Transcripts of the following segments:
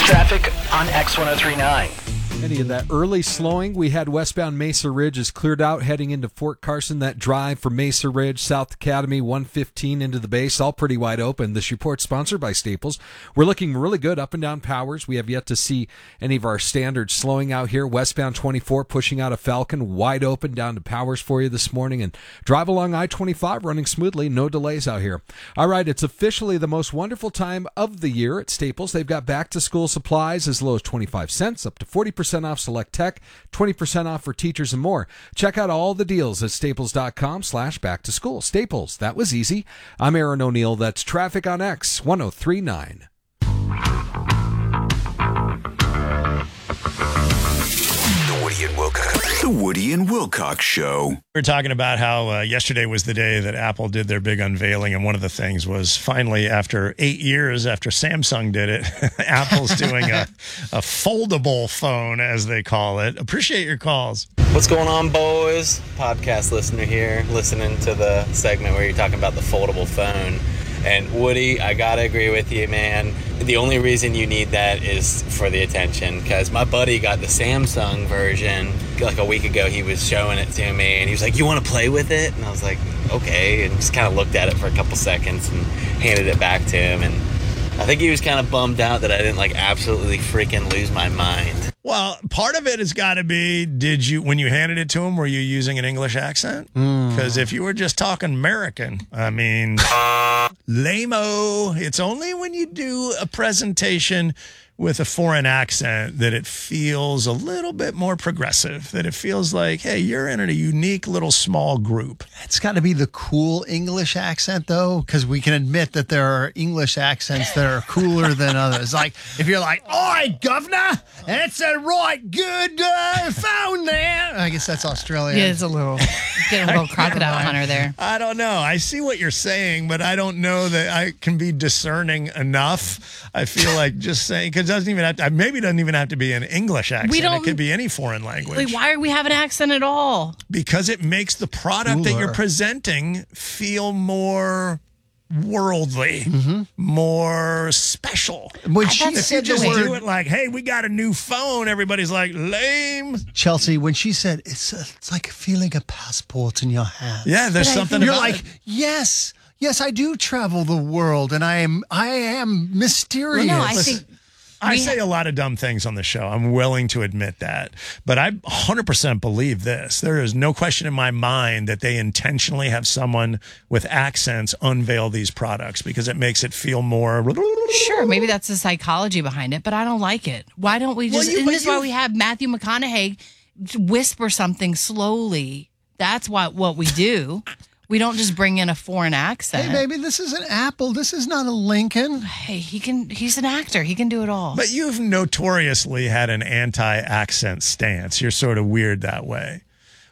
Traffic on X1039. Any of that early slowing we had westbound Mesa Ridge is cleared out heading into Fort Carson. That drive from Mesa Ridge, South Academy, 115 into the base, all pretty wide open. This report sponsored by Staples. We're looking really good up and down Powers. We have yet to see any of our standards slowing out here. Westbound 24 pushing out of Falcon, wide open down to Powers for you this morning. And drive along I-25 running smoothly, no delays out here. All right, it's officially the most wonderful time of the year at Staples. They've got back-to-school supplies as low as 25 cents, up to 40% off select tech, 20% off for teachers and more. Check out all the deals at staples.com/back-to-school. Staples, that was easy. I'm Aaron O'Neill. That's Traffic on X 1039. The Woody and Wilcox Show. We were talking about how yesterday was the day that Apple did their big unveiling, and one of the things was finally, after 8 years after Samsung did it, Apple's doing a foldable phone, as they call it. Appreciate your calls. What's going on, boys? Podcast listener here, listening to the segment where you're talking about the foldable phone. And Woody, I gotta agree with you, man. The only reason you need that is for the attention, because my buddy got the Samsung version like a week ago. He was showing it to me, and he was like, "You want to play with it?" And I was like, "Okay," and just kind of looked at it for a couple seconds and handed it back to him. And I think he was kind of bummed out that I didn't like absolutely freaking lose my mind. Well, part of it has got to be, when you handed it to him, were you using an English accent? Because if you were just talking American, I mean, lame-o. It's only when you do a presentation with a foreign accent that it feels a little bit more progressive, that it feels like, hey, you're in a unique little small group. It's got to be the cool English accent, though, because we can admit that there are English accents that are cooler than others. Like, if you're like, "Oi, governor, it's a right good phone there." I guess that's Australian. Yeah, it's getting a little crocodile hunter there. I don't know. I see what you're saying, but I don't know that I can be discerning enough. I feel like just saying, because it doesn't even have to be an English accent. It could be any foreign language. Like, why do we have an accent at all? Because it makes the product that you're presenting feel more worldly, more special. When she said just do it like, "Hey, we got a new phone," everybody's like, "Lame." Chelsea, when she said it's like feeling a passport in your hand. Yeah, there's something you're about like, it. Yes, I do travel the world, and I am mysterious. Well, no, I think I say a lot of dumb things on the show. I'm willing to admit that. But I 100% believe this. There is no question in my mind that they intentionally have someone with accents unveil these products because it makes it feel more... Sure, maybe that's the psychology behind it, but I don't like it. Why don't we just... Isn't this why we have Matthew McConaughey whisper something slowly? That's what we do. We don't just bring in a foreign accent. Hey, baby, this is an Apple. This is not a Lincoln. Hey, he's an actor. He can do it all. But you've notoriously had an anti-accent stance. You're sort of weird that way.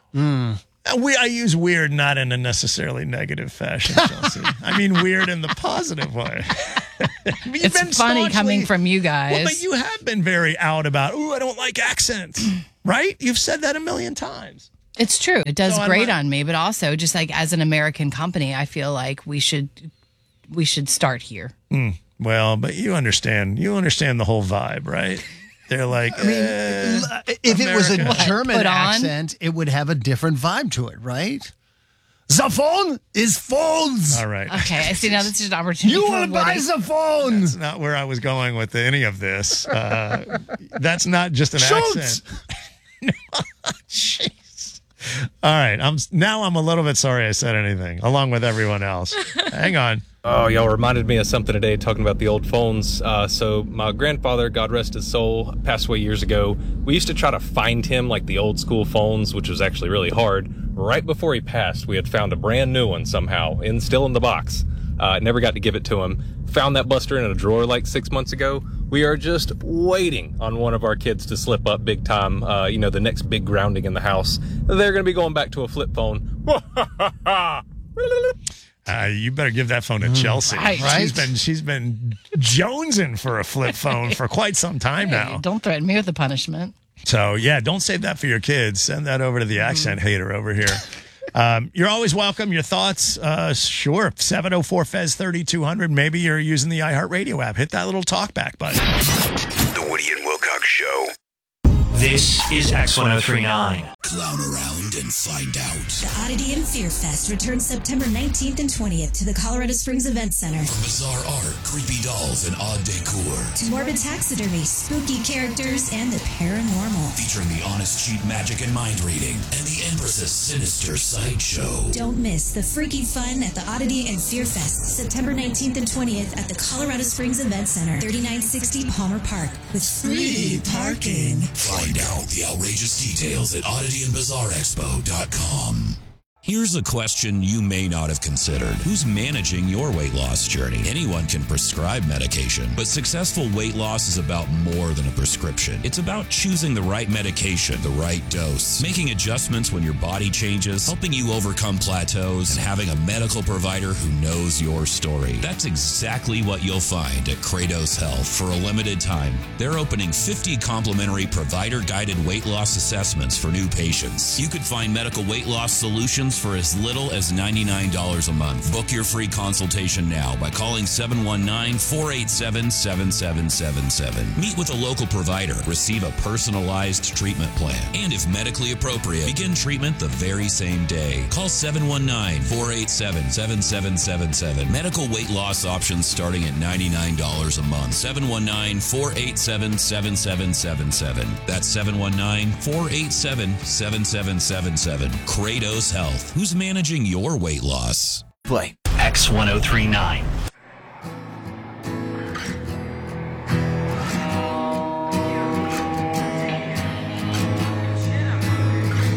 I use weird not in a necessarily negative fashion, Chelsea. I mean weird in the positive way. It's funny coming from you guys. Well, but you have been very out about, I don't like accents, right? You've said that a million times. It's true. It does great on me, but also just like as an American company, I feel like we should start here. Well, but you understand the whole vibe, right? They're like, if it was a German accent, it would have a different vibe to it, right? The phone is phones. All right. Okay, I see. Now this is an opportunity. You want to buy the phone? That's not where I was going with any of this. That's not just an accent. Jeez. All right. I'm a little bit sorry I said anything, along with everyone else. Hang on. Oh, y'all reminded me of something today talking about the old phones. So my grandfather, God rest his soul, passed away years ago. We used to try to find him like the old school phones, which was actually really hard. Right before he passed, we had found a brand new one somehow, still in the box. Never got to give it to him. Found that buster in a drawer like 6 months ago. We are just waiting on one of our kids to slip up big time. The next big grounding in the house. They're going to be going back to a flip phone. You better give that phone to Chelsea. Right. She's been jonesing for a flip phone for quite some time now. Don't threaten me with a punishment. So, yeah, don't save that for your kids. Send that over to the accent hater over here. You're always welcome. Your thoughts, sure. 704-FEZ-3200. Maybe you're using the iHeartRadio app. Hit that little talkback button. The Woody and Wilcox Show. This is X1039. Clown around and find out. The Oddity and Fear Fest returns September 19th and 20th to the Colorado Springs Event Center. From bizarre art, creepy dolls, and odd decor. To morbid taxidermy, spooky characters, and the paranormal. Featuring the honest cheap magic and mind reading. And the Empress's sinister sideshow. Don't miss the freaky fun at the Oddity and Fear Fest, September 19th and 20th at the Colorado Springs Event Center, 3960 Palmer Park, with free parking. Find out the outrageous details at oddityandbizarrexpo.com. Here's a question you may not have considered. Who's managing your weight loss journey? Anyone can prescribe medication, but successful weight loss is about more than a prescription. It's about choosing the right medication, the right dose, making adjustments when your body changes, helping you overcome plateaus, and having a medical provider who knows your story. That's exactly what you'll find at Kratos Health. For a limited time, they're opening 50 complimentary provider-guided weight loss assessments for new patients. You could find medical weight loss solutions for as little as $99 a month. Book your free consultation now by calling 719-487-7777. Meet with a local provider. Receive a personalized treatment plan. And if medically appropriate, begin treatment the very same day. Call 719-487-7777. Medical weight loss options starting at $99 a month. 719-487-7777. That's 719-487-7777. Kratos Health. Who's managing your weight loss? Play X1039.